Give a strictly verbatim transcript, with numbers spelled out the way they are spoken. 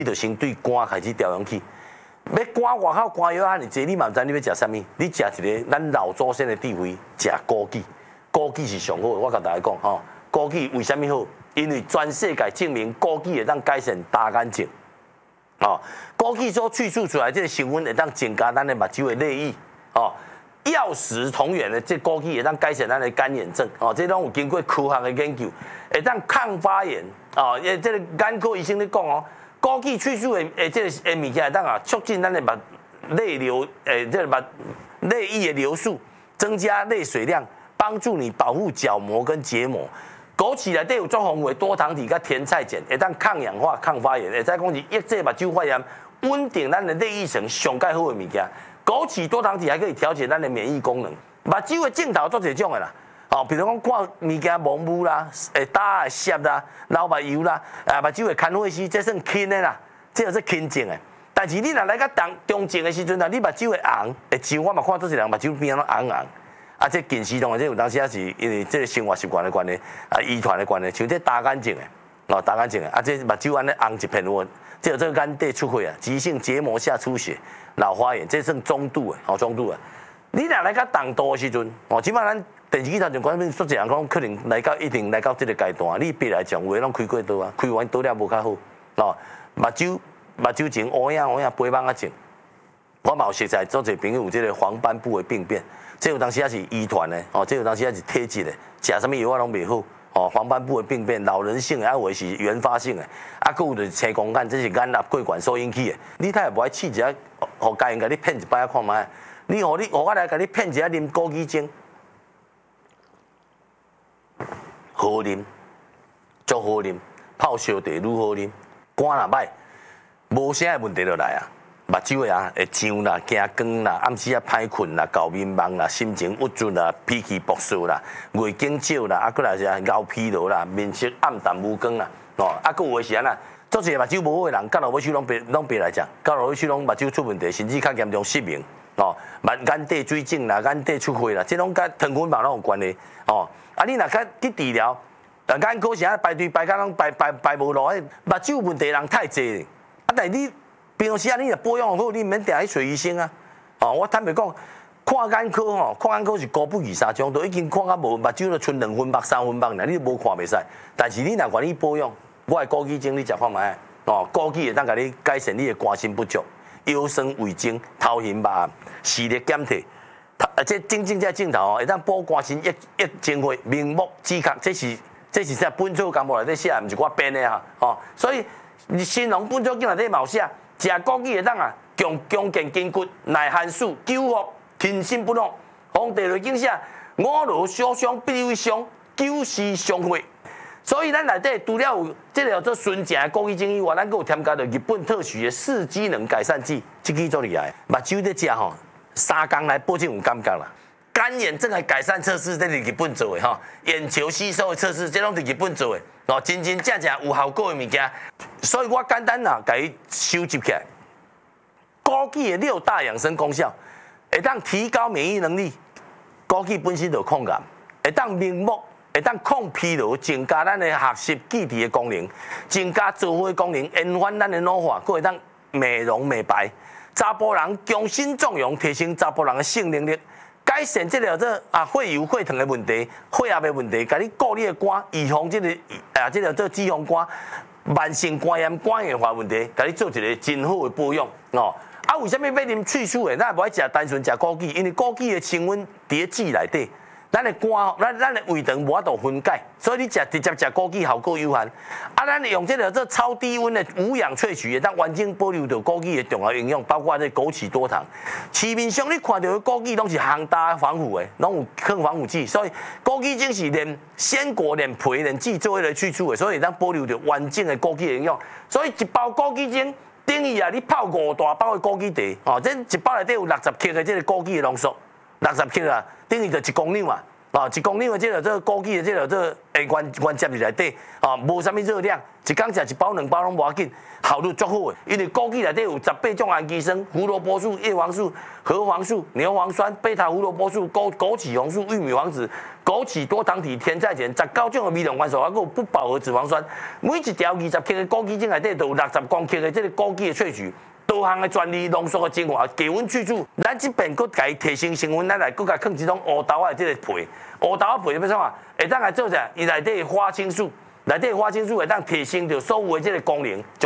你就先对肝开始调养起。要肝外口肝药遐尼济，你嘛唔知你要食啥物？你食一个咱老祖先的智慧，食枸杞。枸杞是上好的，我甲大家讲吼，枸杞为虾米好？因为全世界证明枸杞会当改善大眼睛。哦，枸杞所萃取出来这个成分会当增加咱的目睭的泪液。哦，药食同源的，这枸杞会当改善咱的干眼症。哦，这拢有经过科学的研究，会当抗发炎。哦，诶，这个眼科医生咧讲哦，枸杞萃取的诶，这个诶物件会当啊，促进咱的目泪流，诶，这个目泪液的流速，增加泪水量，帮助你保护角膜跟结膜。枸杞内底有足丰富多糖体甲甜菜碱，会当抗氧化、抗发炎，会再讲是抑制目睭发炎，稳定咱的泪液层上介好的物件。枸杞多糖体还可以调节咱的免疫功能。目睭的镜头做一种的啦，哦，比如讲看物件蒙雾啦，会打涩啦，流目油啦，啊，目睭会看火丝，这算轻的啦，这就是轻症的。但是你若来到中中症的时阵啊，你目睭会红，会像我嘛看做一人目睭边啊拢红红。啊，这近视同这有当时也是因为这个生活习惯的关系，啊，遗传的关系，像这大眼睛的，哦，大眼睛的，啊，这目睭安尼红一片乌，这有这个眼底出血啊，急性结膜下出血、老花眼，这算中度的，哦，中度的。你若来到重度的时阵，哦，即摆咱电视机头前观众说一人讲，可能来到一定来到这个阶段，你别来讲话拢开过刀啊，开完刀了无较好，哦，目睭目睭前乌影乌影肥蠓啊症，我嘛有熟悉做者朋友有这个黄斑部的病变。这有当时也是遗传的，哦，这有当时也是体质的，食什么药啊拢袂好，哦，黄斑部的病变，老人性的，啊，有是原发性的，啊，佮有就是青光眼，这是眼压过管所引起的。你太无爱试一下，互家人甲你骗一摆看卖，你互你互我来甲你骗一下啉枸杞精，好啉，足好啉，泡烧茶愈好啉，肝若歹，无啥问题就来啊。目睭的啊，会痒啦、惊光啦、暗时啊歹困啦、搞迷茫啦、心情郁卒啦、脾气暴躁啦、月经少啦，啊，搁来是熬疲劳啦、面色暗淡无光啦，哦，啊，搁有的是安那，做一个目睭无好的人，到落尾去拢别拢别来讲，到落尾去拢目睭出问题，甚至较严重失明，哦，眼眼底水肿啦、眼底出血啦，这拢甲糖分嘛拢有关系，哦，啊，你若较去治疗，啊，眼科是啊排队排甲拢排排排无落，目睭问题人太济，啊，但你。平时啊，你若保养好，你毋免定去找医生啊。哦，我坦白讲，看眼科吼，看眼科是高不二三种，都已经看啊无目睭都剩两分目、三分目啦，你无看袂使。但是你若愿意保养，我的枸杞精你食看卖。哦，枸杞会当甲你改善你的肝肾不足、腰酸胃经、头晕目暗、视力减退。啊，这真正这镜头哦，会当补肝肾、益益精血、明目止渴，这是这是在本草纲目内底写，毋是我编的哈。哦，所以你新农本草经内底嘛有写。食枸杞会当啊，强强健筋骨，耐寒暑，救护天心不老。皇帝内经写五劳小伤，必为伤，九死伤血。所以咱内底除了有这个叫做纯正的枸杞精以外，咱还有添加着日本特许的四机能改善剂，这个足厉害。目睭在食吼，三工来保证有感觉啦。干眼症的改善测试，这是日本做的吼，眼球吸收的测试，这拢是日本做的。哦，真真正正有效果的物件，所以我简单啦，甲伊收集起来。枸杞的六大养生功效，会当提高免疫能力。枸杞本身就抗癌，会当明目，会当抗疲劳，增加咱的学习记忆的功能，增加做伙的功能，延缓咱的老化，佫会当美容美白。查甫人强身壮阳，提升查甫人的性能力。改善这个这啊血油血糖的问题、血压的问题，甲你顾你的肝，预防这个啊这个做脂肪肝、慢性肝炎、肝硬化问题，甲你做一个真好的保养哦。啊，为什么要啉萃取的？咱无爱食单纯食枸杞，因为枸杞的成分伫籽内底，咱的肝、咱咱的胃肠无法度分解，所以你食直接食枸杞效果有限。啊，咱用这个做超低温的无氧萃取，当完整保留着枸杞的重要营养，包括这枸杞多糖。市面上你看到的枸杞拢是烘大防腐的，拢有抗防腐剂，所以枸杞精是连鲜果、连皮、连籽做伙来萃取的，所以当保留着完整的枸杞的营养。所以一包枸杞精等于啊，你泡五大包的枸杞茶，哦，这一包内底有六十克的这个枸杞的浓缩，六十克啊，等于就一公两啊。 啊，一公斤的这个这个枸杞的这个这个诶原原接入内底啊，无啥物热量，一工食一包两包拢无要紧，效率足好的。因为枸杞内底有十八种氨基酸、胡萝卜素、叶黄素、核黄素、牛磺酸、贝塔胡萝卜素、枸枸杞红素、玉米黄质、枸杞多糖体、甜菜碱，十九种的微量元素，还有不饱和脂肪酸。每一条二十克的枸杞精内底都有六十公克的这个枸杞的萃取。多项的专利浓缩的精华，低温去煮。咱这边佫家提升成分，咱来佫甲放一种乌豆的这个皮，乌豆的皮要创啊？会当来做啥？伊内底花青素，内底花青素会当提升着所有的这个功能。